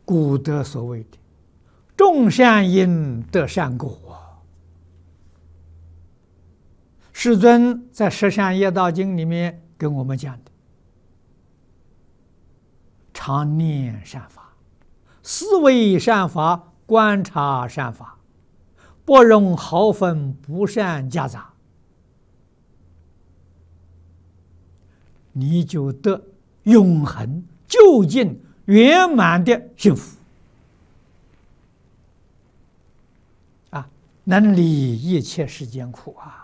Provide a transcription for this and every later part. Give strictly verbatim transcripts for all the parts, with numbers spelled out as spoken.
古德所谓的种善因得善果。世尊在《十善业道经》里面跟我们讲的，常念善法，思维善法，观察善法，不容毫分不善夹杂，你就得永恒究竟圆满的幸福啊！能离一切世间苦啊！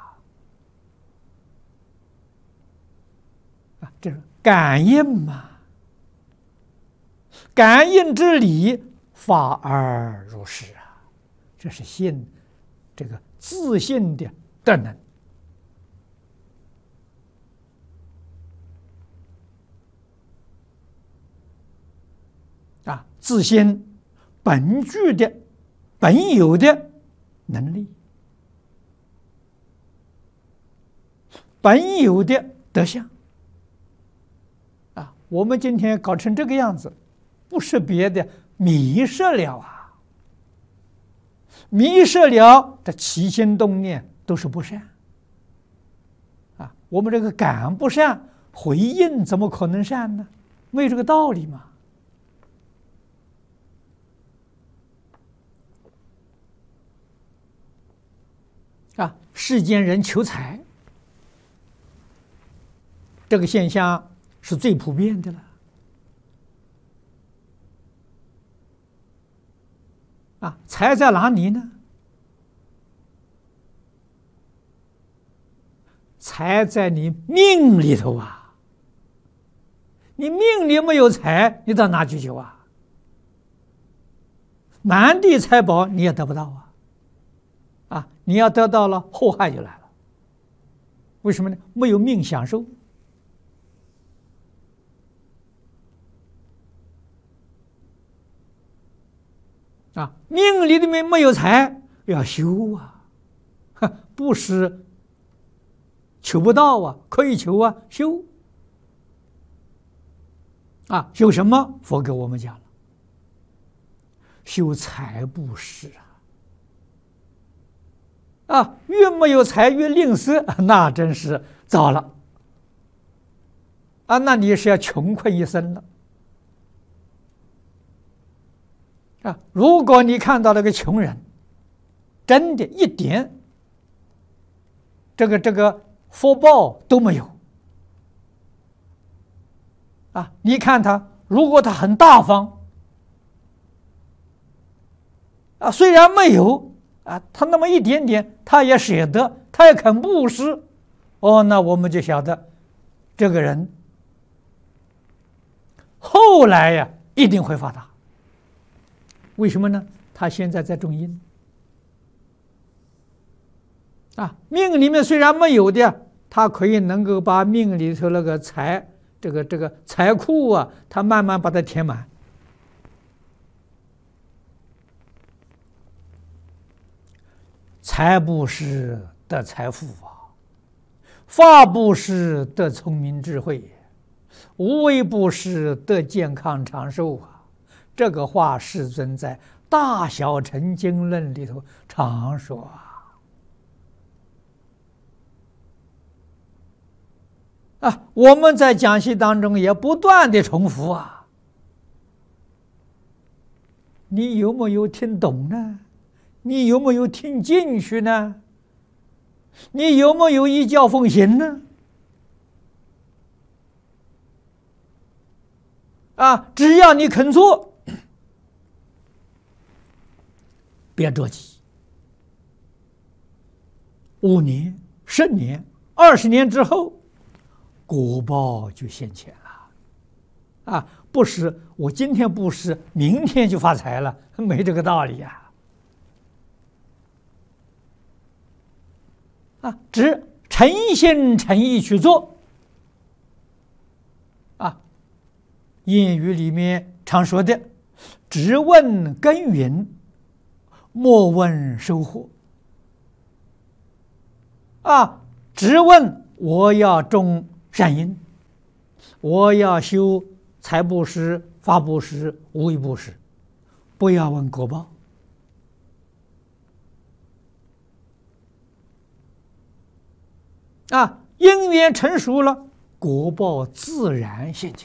啊，这是感应嘛？感应之理，法而如是啊！这是信，这个自信的德能。啊，自信本具的、本有的能力，本有的德相。啊，我们今天搞成这个样子，不是别的，迷失了啊！迷失了，这起心动念都是不善。啊，我们这个感不善，回应怎么可能善呢？没有这个道理嘛。啊，世间人求财，这个现象是最普遍的了。啊，财在哪里呢？财在你命里头啊！你命里没有财，你到哪去求啊？满地财宝你也得不到啊！啊，你要得到了，祸害就来了。为什么呢？没有命享受。啊，命里面没有财，要修啊，不是求不到啊，可以求啊，修。啊，修什么？佛给我们讲了，修财布施啊。啊，越没有财越吝啬，那真是糟了。啊，那你是要穷困一生了。啊，如果你看到那个穷人，真的一点这个这个福报都没有。啊，你看他，如果他很大方，啊，虽然没有。啊，他那么一点点，他也舍得，他也肯布施，哦，那我们就晓得，这个人后来呀一定会发达。为什么呢？他现在在种因。啊，命里面虽然没有的，他可以能够把命里头那个财，这个这个财库啊，他慢慢把它填满。财布施得财富啊，法布施得聪明智慧，无为布施得健康长寿啊！这个话世尊在《大小乘经论》里头常说啊。啊，我们在讲习当中也不断的重复啊，你有没有听懂呢？你有没有听进去呢？你有没有依教奉行呢？啊，只要你肯做，别着急，五年、十年、二十年之后，果报就现前了。啊，不是我今天布施，明天就发财了，没这个道理呀。啊，只诚心诚意去做。啊，谚语里面常说的“只问耕耘，莫问收获”。啊，只问我要种善因，我要修财布施、法布施、无为布施， 不要问果报。啊，因缘成熟了，果报自然现前。